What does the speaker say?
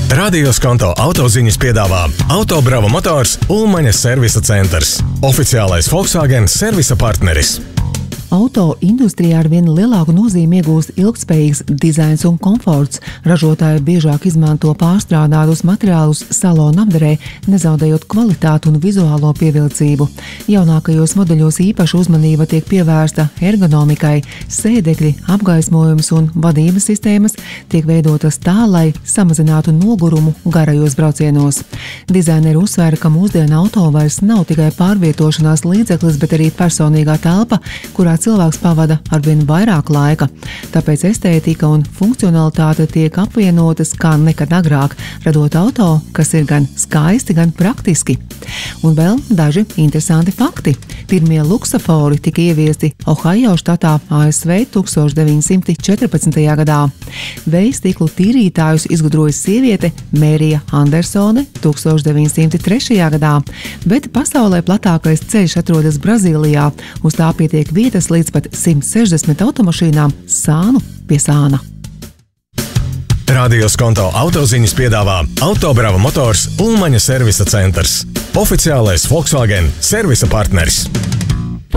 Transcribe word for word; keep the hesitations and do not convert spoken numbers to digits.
Radio Skonto autoziņas piedāvā Autobrava motors Ulmaņa servisa centrs. Oficiālais Volkswagen servisa partneris. Auto industrijā ar vien lielāku nozīmi iegūst ilgtspējīgs dizains un komforts. Ražotāji biežāk izmanto pārstrādātus materiālus salona apdarē, nezaudējot kvalitāti un vizuālo pievilcību. Jaunākajos modeļos īpaša uzmanība tiek pievērsta ergonomikai. Sēdekļi, apgaismojums un vadības sistēmas tiek veidotas tā, lai samazinātu nogurumu garajos braucienos. Dizaineri uzsvēra, ka mūsdienu auto vairs nav tikai pārvietošanās līdzeklis, bet arī personīgā telpa, kurā cilvēks pavada arvien vairāk laika. Tāpēc estētika un funkcionalitāte tiek apvienotas kā nekad agrāk, radot auto, kas ir gan skaisti, gan praktiski. Un vēl daži interesanti fakti. Pirmie luksafori tika ieviesti Ohio štatā A S V tūkstoš deviņsimt četrpadsmitajā gadā. Vējstiklu tīrītājus izgudroja sieviete Mērija Andersone tūkstoš deviņsimt trešajā gadā, bet pasaulē platākais ceļš atrodas Brazīlijā. Uz tā pietiek vietas līdz pat simt sešdesmit automašīnām sānu pie sāna. Radio Skonto autoziņas piedāvā Autobrava motors Ulmaņa servisa centrs. Oficiālais Volkswagen servisa partneris.